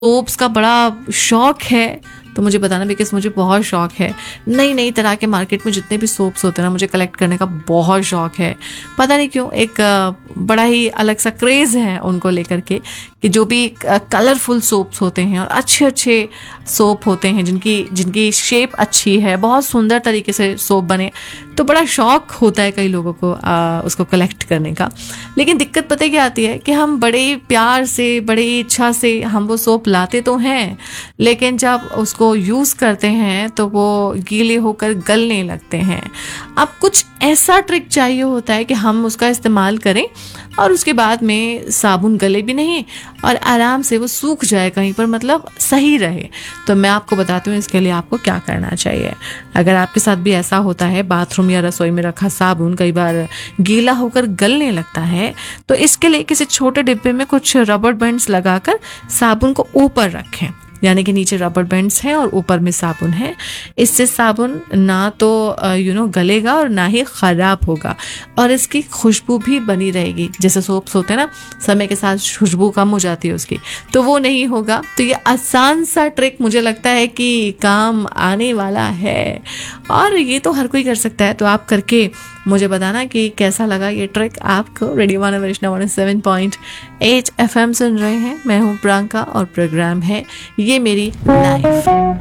Soaps का बड़ा शौक है तो मुझे बताना, बिकॉज मुझे बहुत शौक है। नई नई तरह के मार्केट में जितने भी सोप्स होते हैं ना, मुझे कलेक्ट करने का बहुत शौक है। पता नहीं क्यों, एक बड़ा ही अलग सा क्रेज़ है उनको लेकर के, कि जो भी कलरफुल सोप्स होते हैं और अच्छे अच्छे सोप होते हैं जिनकी जिनकी शेप अच्छी है, बहुत सुंदर तरीके से सोप बने, तो बड़ा शौक होता है कई लोगों को उसको कलेक्ट करने का। लेकिन दिक्कत पता है क्या आती है, कि हम बड़े प्यार से, बड़ी इच्छा से हम वो सोप लाते तो हैं, लेकिन जब उसको यूज़ करते हैं तो वो गीले होकर गलने लगते हैं। अब कुछ ऐसा ट्रिक चाहिए होता है कि हम उसका इस्तेमाल करें और उसके बाद में साबुन गले भी नहीं और आराम से वो सूख जाए कहीं पर, मतलब सही रहे। तो मैं आपको बताती हूँ इसके लिए आपको क्या करना चाहिए। अगर आपके साथ भी ऐसा होता है, बाथरूम या रसोई में रखा साबुन कई बार गीला होकर गलने लगता है, तो इसके लिए किसी छोटे डिब्बे में कुछ रबर बैंड्स लगाकर साबुन को ऊपर रखें, यानी कि नीचे रबर बैंड्स हैं और ऊपर में साबुन है। इससे साबुन ना तो गलेगा और ना ही ख़राब होगा, और इसकी खुशबू भी बनी रहेगी। जैसे सोप्स होते हैं ना, समय के साथ खुशबू कम हो जाती है उसकी, तो वो नहीं होगा। तो ये आसान सा ट्रिक मुझे लगता है कि काम आने वाला है, और ये तो हर कोई कर सकता है। तो आप करके मुझे बताना कि कैसा लगा ये ट्रिक आपको। रेडियो मानव वैष्णव 107.8 FM सुन रहे हैं। मैं हूँ प्रियंका और प्रोग्राम है ये मेरी लाइफ।